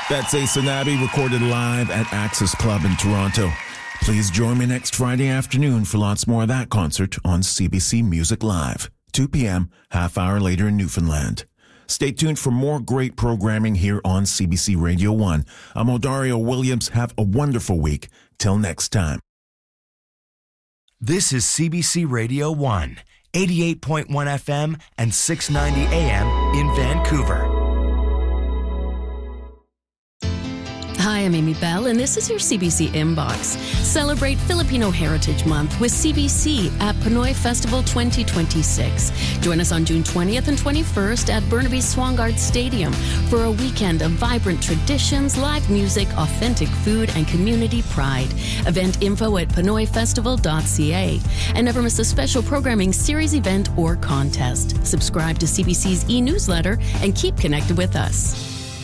That's Ace and Abby recorded live at Access Club in Toronto. Please join me next Friday afternoon for lots more of that concert on CBC Music Live, 2 p.m., half hour later in Newfoundland. Stay tuned for more great programming here on CBC Radio 1. I'm Odario Williams. Have a wonderful week. Till next time. This is CBC Radio 1, 88.1 FM and 690 AM in Vancouver. Hi, I'm Amy Bell, and this is your CBC Inbox. Celebrate Filipino Heritage Month with CBC at Pinoy Festival 2026. Join us on June 20th and 21st at Burnaby Swangard Stadium for a weekend of vibrant traditions, live music, authentic food, and community pride. Event info at pinoyfestival.ca. And never miss a special programming series, event, or contest. Subscribe to CBC's e-newsletter and keep connected with us.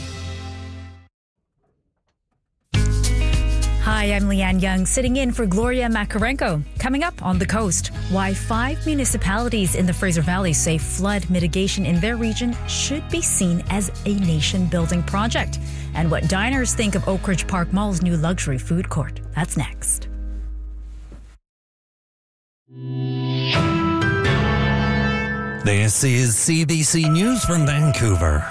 Hi, I'm Leanne Young, sitting in for Gloria Makarenko. Coming up on The Coast, why 5 municipalities in the Fraser Valley say flood mitigation in their region should be seen as a nation-building project, and what diners think of Oak Ridge Park Mall's new luxury food court. That's next. This is CBC News from Vancouver.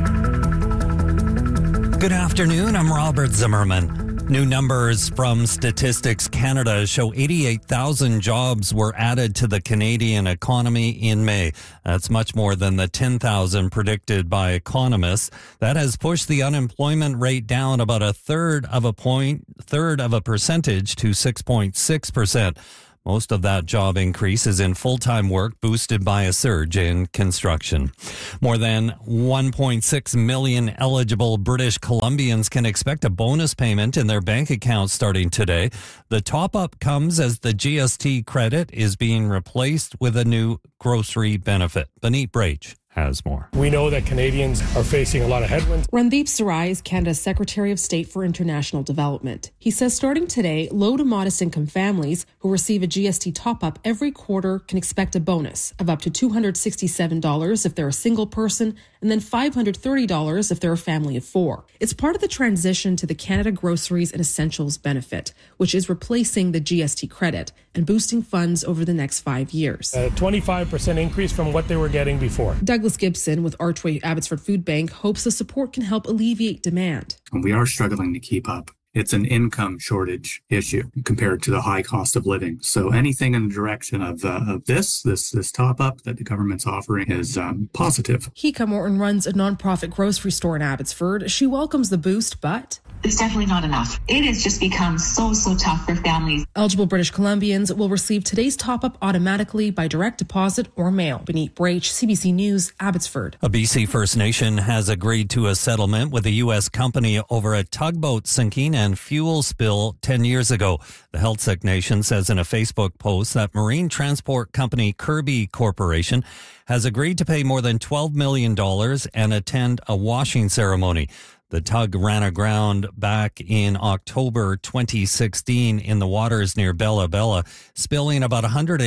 Good afternoon, I'm Robert Zimmerman. New numbers from Statistics Canada show 88,000 jobs were added to the Canadian economy in May. That's much more than the 10,000 predicted by economists. That has pushed the unemployment rate down about a third of a percentage to 6.6%. Most of that job increase is in full-time work, boosted by a surge in construction. More than 1.6 million eligible British Columbians can expect a bonus payment in their bank accounts starting today. The top-up comes as the GST credit is being replaced with a new grocery benefit. Beneat Brach has more. We know that Canadians are facing a lot of headwinds. Randeep Sarai is Canada's Secretary of State for International Development. He says starting today, low to modest income families who receive a GST top-up every quarter can expect a bonus of up to $267 if they're a single person, and then $530 if they're a family of 4. It's part of the transition to the Canada Groceries and Essentials benefit, which is replacing the GST credit and boosting funds over the next 5 years. A 25% increase from what they were getting before. Douglas Gibson with Archway Abbotsford Food Bank hopes the support can help alleviate demand. We are struggling to keep up. It's an income shortage issue compared to the high cost of living. So anything in the direction of this top up that the government's offering is positive. Hika Morton runs a nonprofit grocery store in Abbotsford. She welcomes the boost, but it's definitely not enough. It has just become so tough for families. Eligible British Columbians will receive today's top-up automatically by direct deposit or mail. Beneat Brach, CBC News, Abbotsford. A BC First Nation has agreed to a settlement with a U.S. company over a tugboat sinking and fuel spill 10 years ago. The Heiltsuk Nation says in a Facebook post that marine transport company Kirby Corporation has agreed to pay more than $12 million and attend a washing ceremony. The tug ran aground back in October 2016 in the waters near Bella Bella, spilling about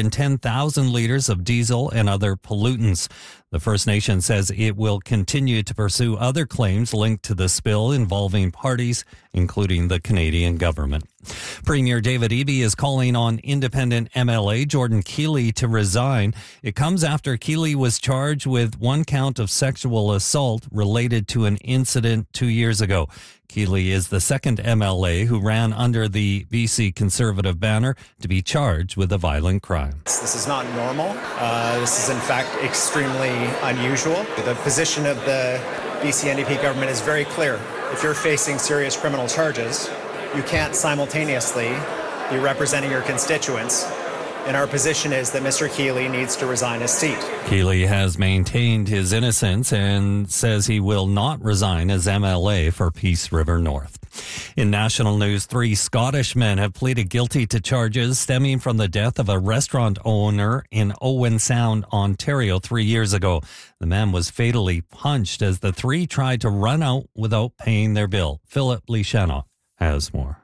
110,000 liters of diesel and other pollutants. The First Nation says it will continue to pursue other claims linked to the spill involving parties, including the Canadian government. Premier David Eby is calling on independent MLA Jordan Keeley to resign. It comes after Keeley was charged with 1 count of sexual assault related to an incident 2 years ago. Keeley is the second MLA who ran under the BC Conservative banner to be charged with a violent crime. This is not normal. This is in fact extremely unusual. The position of the BC NDP government is very clear. If you're facing serious criminal charges, you can't simultaneously be representing your constituents. And our position is that Mr. Keeley needs to resign his seat. Keeley has maintained his innocence and says he will not resign as MLA for Peace River North. In national news, 3 Scottish men have pleaded guilty to charges stemming from the death of a restaurant owner in Owen Sound, Ontario 3 years ago. The man was fatally punched as the 3 tried to run out without paying their bill. Philip Leishanoff has more.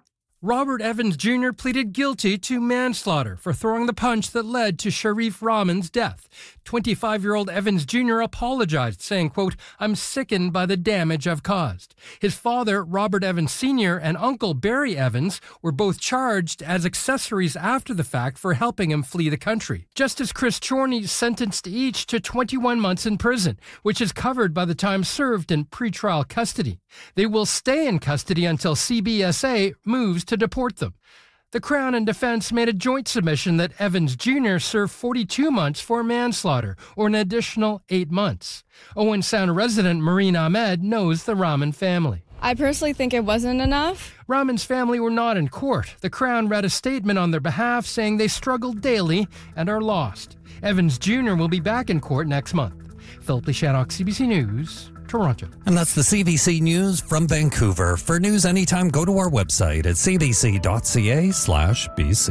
Robert Evans Jr. pleaded guilty to manslaughter for throwing the punch that led to Sharif Rahman's death. 25-year-old Evans Jr. apologized, saying, quote, "I'm sickened by the damage I've caused." His father, Robert Evans Sr., and uncle, Barry Evans, were both charged as accessories after the fact for helping him flee the country. Justice Chris Chorney sentenced each to 21 months in prison, which is covered by the time served in pretrial custody. They will stay in custody until CBSA moves to deport them. The Crown and defense made a joint submission that Evans Jr. serve 42 months for manslaughter, or an additional 8 months. Owen Sound resident Marine Ahmed knows the Rahman family. I personally think it wasn't enough. Rahman's family were not in court. The Crown read a statement on their behalf saying they struggle daily and are lost. Evans Jr. will be back in court next month. Philip Shannock, CBC News, Toronto. And that's the CBC News from Vancouver. For news anytime, go to our website at cbc.ca/BC.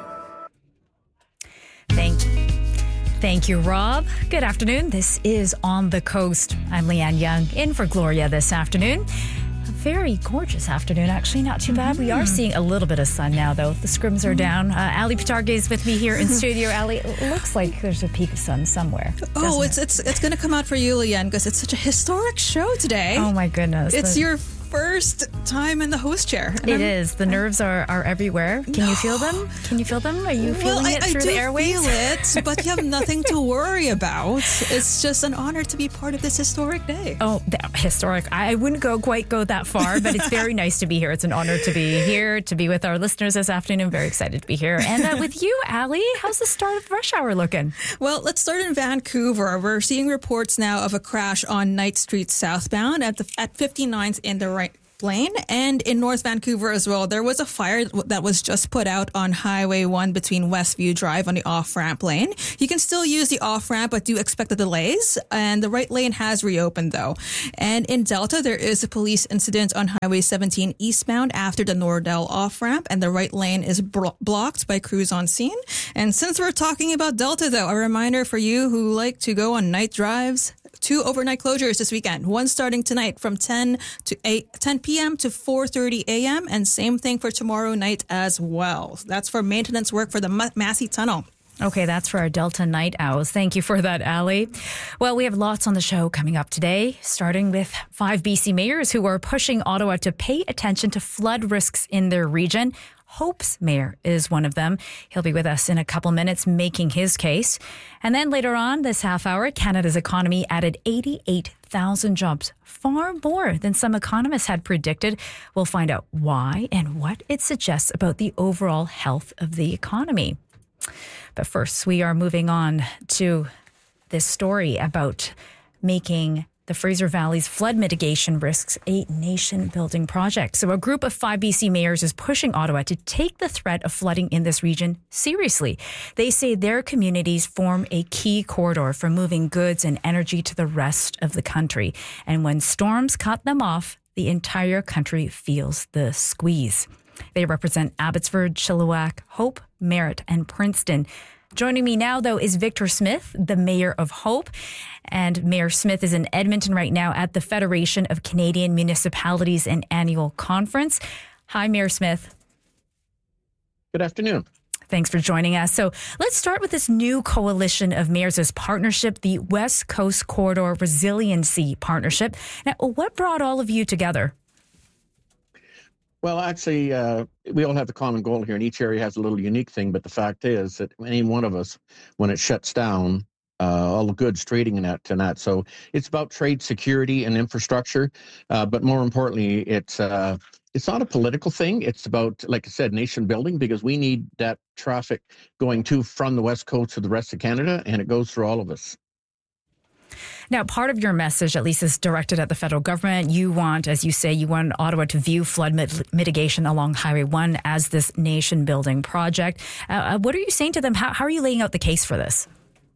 Thank you, Rob. Good afternoon. This is On the Coast. I'm Leanne Young, in for Gloria this afternoon. A very gorgeous afternoon, actually. Not too bad. We are seeing a little bit of sun now, though. The scrims are down. Ali Pitarge is with me here in studio. Ali, it looks like there's a peak of sun somewhere. Oh, it's going to come out for you, Leanne, because it's such a historic show today. Oh, my goodness. It's your first time in the host chair. It is. The nerves are everywhere. Can you feel them? Can you feel them? Are you feeling it through the airwaves? I do feel it, but you have nothing to worry about. It's just an honor to be part of this historic day. Oh, historic. I wouldn't quite go that far, but it's very nice to be here. It's an honor to be here, to be with our listeners this afternoon. Very excited to be here. And with you, Ali, how's the start of rush hour looking? Well, let's start in Vancouver. We're seeing reports now of a crash on Knight Street southbound at 59th in the right lane, and in North Vancouver as well. There was a fire that was just put out on Highway 1 between Westview Drive on the off-ramp lane. You can still use the off-ramp, but do expect the delays, and the right lane has reopened though. And in Delta, there is a police incident on Highway 17 eastbound after the Nordell off-ramp, and the right lane is blocked by crews on scene. And since we're talking about Delta though, a reminder for you who like to go on night drives, 2 overnight closures this weekend. One starting tonight from 10 p.m. to 4:30 a.m. and same thing for tomorrow night as well. That's for maintenance work for the Massey Tunnel. Okay, that's for our Delta night owls. Thank you for that, Ali. Well, we have lots on the show coming up today, starting with 5 BC mayors who are pushing Ottawa to pay attention to flood risks in their region. Hope's mayor is one of them. He'll be with us in a couple minutes making his case. And then later on this half hour, Canada's economy added 88,000 jobs, far more than some economists had predicted. We'll find out why and what it suggests about the overall health of the economy. But first, we are moving on to this story about making the Fraser Valley's flood mitigation risks a nation-building project. So a group of 5 BC mayors is pushing Ottawa to take the threat of flooding in this region seriously. They say their communities form a key corridor for moving goods and energy to the rest of the country. And when storms cut them off, the entire country feels the squeeze. They represent Abbotsford, Chilliwack, Hope, Merritt, and Princeton. Joining me now, though, is Victor Smith, the mayor of Hope. And Mayor Smith is in Edmonton right now at the Federation of Canadian Municipalities and annual conference. Hi, Mayor Smith. Good afternoon. Thanks for joining us. So let's start with this new coalition of mayors' as partnership, the West Coast Corridor Resiliency Partnership. Now, what brought all of you together? Well, actually, we all have the common goal here, and each area has a little unique thing. But the fact is that any one of us, when it shuts down, all the goods trading in that. So it's about trade security and infrastructure. But more importantly, it's not a political thing. It's about, like I said, nation building, because we need that traffic going from the West Coast to the rest of Canada, and it goes through all of us. Now, part of your message, at least, is directed at the federal government. You want, as you say, you want Ottawa to view flood mitigation along Highway 1 as this nation-building project. What are you saying to them? How are you laying out the case for this?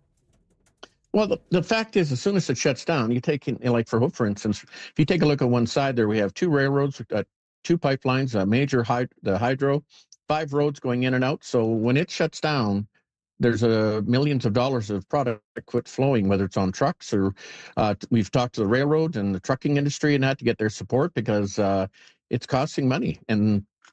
Well, the fact is, as soon as it shuts down, you take, like for Hope, for instance, if you take a look at one side there, we have 2 railroads, 2 pipelines, a major the hydro, 5 roads going in and out. So when it shuts down, there's millions of dollars of product quit flowing, whether it's on trucks or we've talked to the railroad and the trucking industry and that to get their support, because it's costing money. And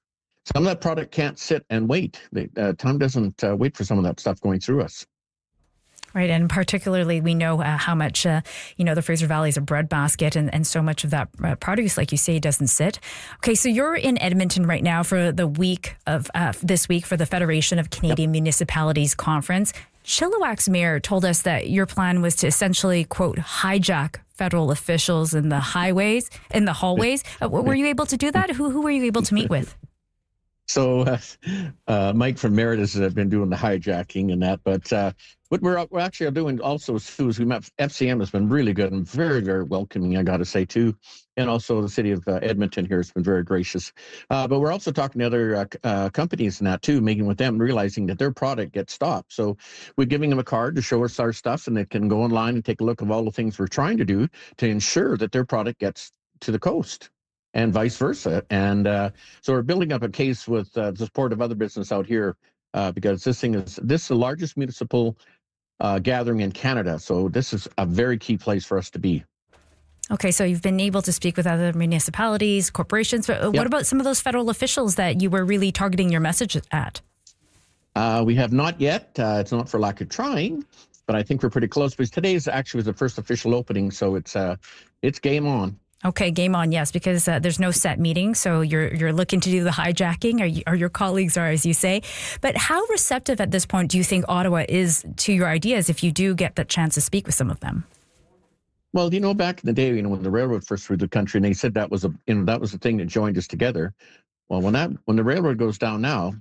some of that product can't sit and wait. Time doesn't wait for some of that stuff going through us. Right, and particularly we know how much, the Fraser Valley is a breadbasket, and so much of that produce, like you say, doesn't sit. Okay, so you're in Edmonton right now for the week of this week for the Federation of Canadian Municipalities Conference. Chilliwack's mayor told us that your plan was to essentially, quote, hijack federal officials in the hallways. Were you able to do that? Who were you able to meet with? So Mike from Meritus has been doing the hijacking and that, but what we're actually doing also is we met FCM has been really good and very, very welcoming, I got to say, too. And also the city of Edmonton here has been very gracious. But we're also talking to other companies and that, too, meeting with them, realizing that their product gets stopped. So we're giving them a card to show us our stuff, and they can go online and take a look at all the things we're trying to do to ensure that their product gets to the coast, and vice versa. And so we're building up a case with the support of other business out here because this is the largest municipal gathering in Canada. So this is a very key place for us to be. Okay, so you've been able to speak with other municipalities, corporations. But what about some of those federal officials that you were really targeting your message at? We have not yet. It's not for lack of trying, but I think we're pretty close. Because today is actually the first official opening, so it's game on. Okay, game on, yes, because there's no set meeting, so you're looking to do the hijacking, or your colleagues are, as you say. But how receptive at this point do you think Ottawa is to your ideas if you do get the chance to speak with some of them? Well, back in the day, when the railroad first through the country, and they said that was the thing that joined us together. Well, when the railroad goes down now,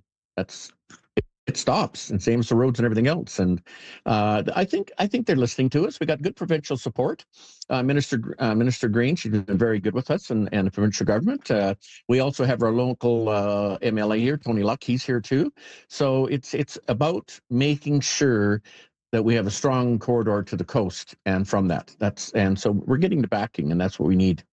it stops, and same as the roads and everything else. And I think they're listening to us. We got good provincial support. Minister Green, she's been very good with us, and the provincial government. We also have our local MLA here, Tony Luck. He's here too. So it's about making sure that we have a strong corridor to the coast, and from that, and so we're getting the backing, and that's what we need.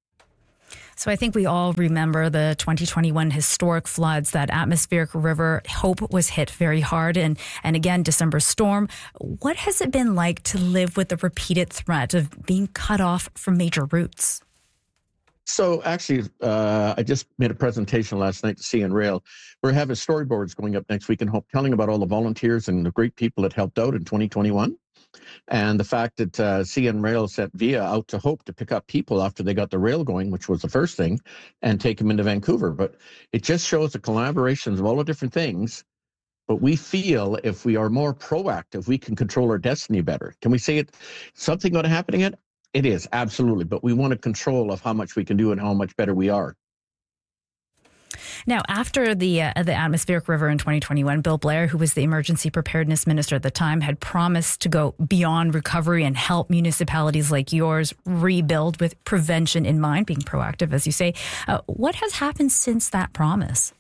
So I think we all remember the 2021 historic floods. That atmospheric river Hope was hit very hard, and again, December storm. What has it been like to live with the repeated threat of being cut off from major routes? So actually, I just made a presentation last night to CN Rail. We're having storyboards going up next week in Hope, telling about all the volunteers and the great people that helped out in 2021. And the fact that CN Rail sent Via out to Hope to pick up people after they got the rail going, which was the first thing, and take them into Vancouver. But it just shows the collaborations of all the different things. But we feel if we are more proactive, we can control our destiny better. Can we say it? Something going to happen again? It is, absolutely. But we want a control of how much we can do and how much better we are. Now, after the atmospheric river in 2021, Bill Blair, who was the emergency preparedness minister at the time, had promised to go beyond recovery and help municipalities like yours rebuild with prevention in mind, being proactive, as you say. What has happened since that promise?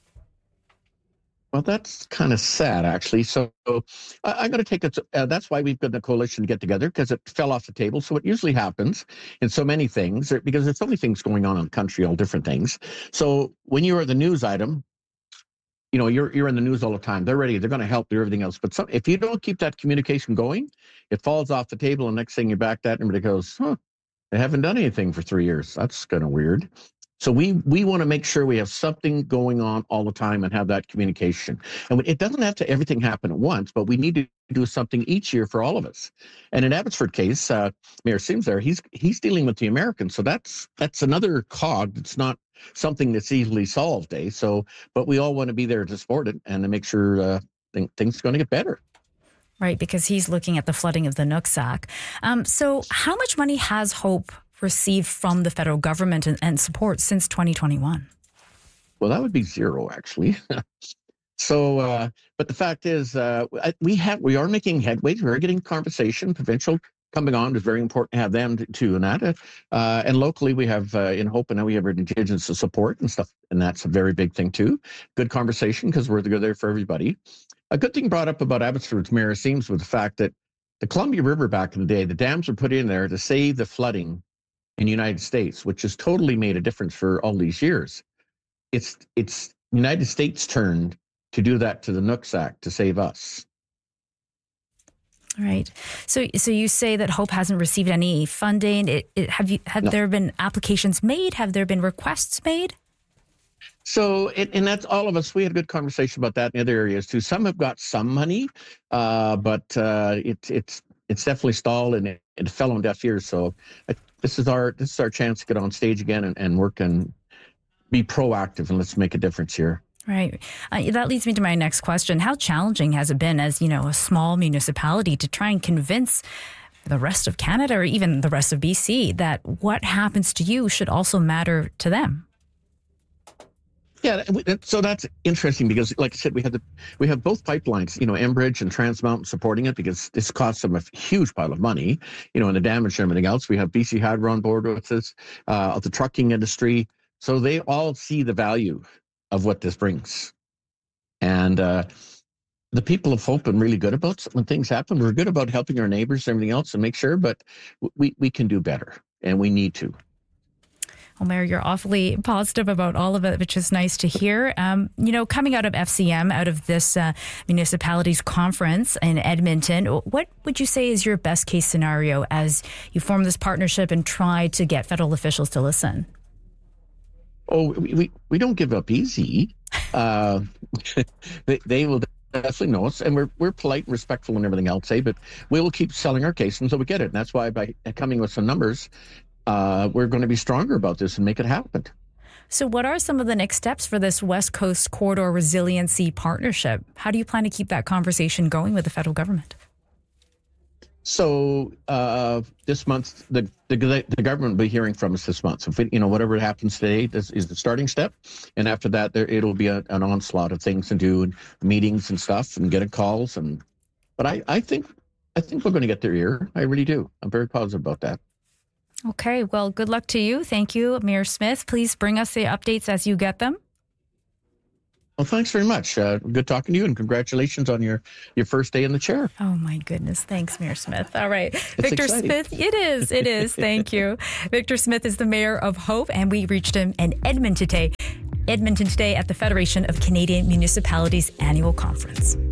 Well, that's kind of sad, actually. So I'm going to take it. That's why we've got the coalition to get together, because it fell off the table. So it usually happens in so many things, because there's so many things going on in the country, all different things. So when you are the news item, you're in the news all the time. They're ready. They're going to help do everything else. But if you don't keep that communication going, it falls off the table. And next thing you're back that, and everybody goes, they haven't done anything for 3 years. That's kind of weird. So we want to make sure we have something going on all the time and have that communication. And it doesn't have to everything happen at once, but we need to do something each year for all of us. And in Abbotsford case, Mayor Sims there, he's dealing with the Americans. So that's another cog. It's not something that's easily solved, eh? So, but we all want to be there to support it and to make sure things are going to get better. Right, because he's looking at the flooding of the Nooksack. So how much money has Hope received from the federal government and support since 2021? Well, that would be zero, actually. So, but the fact is, we are making headway. We're getting conversation. Provincial coming on is very important to have them too, and that. And locally, we have in Hope, and now we have Indigenous support and stuff, and that's a very big thing too. Good conversation, because we're there for everybody. A good thing brought up about Abbotsford's Mayor Seams was the fact that the Columbia River back in the day, the dams were put in there to save the flooding in the United States, which has totally made a difference for all these years. It's United States' turn to do that to the Nooksack to save us. Right. So you say that Hope hasn't received any funding. Have there been applications made? Have there been requests made? So, and that's all of us. We had a good conversation about that in other areas too. Some have got some money, but it's definitely stalled and it fell on deaf ears. So this is our chance to get on stage again and work and be proactive, and let's make a difference here. Right. That leads me to my next question. How challenging has it been as, a small municipality to try and convince the rest of Canada or even the rest of BC that what happens to you should also matter to them? Yeah, so that's interesting because, like I said, we have both pipelines, Enbridge and Trans Mountain supporting it because this costs them a huge pile of money, and the damage and everything else. We have BC Hydro on board with this, the trucking industry. So they all see the value of what this brings. And the people of Hope are really good about when things happen. We're good about helping our neighbors and everything else and make sure, but we can do better and we need to. Well, Mayor, you're awfully positive about all of it, which is nice to hear. Coming out of FCM, out of this municipalities conference in Edmonton, what would you say is your best case scenario as you form this partnership and try to get federal officials to listen? Oh, we don't give up easy. They will definitely know us, and we're polite and respectful and everything else, but we will keep selling our case until we get it. And that's why by coming with some numbers, we're going to be stronger about this and make it happen. So what are some of the next steps for this West Coast Corridor Resiliency Partnership? How do you plan to keep that conversation going with the federal government? So this month, the government will be hearing from us this month. So whatever happens today, this is the starting step, and after that, it'll be an onslaught of things to do and meetings and stuff and getting calls. But I think we're going to get their ear. I really do. I'm very positive about that. Okay. Well, good luck to you. Thank you, Mayor Smith. Please bring us the updates as you get them. Well, thanks very much. Good talking to you, and congratulations on your first day in the chair. Oh, my goodness. Thanks, Mayor Smith. All right. It's Victor exciting. Smith. It is. Thank you. Victor Smith is the mayor of Hope, and we reached him in Edmonton today at the Federation of Canadian Municipalities annual conference.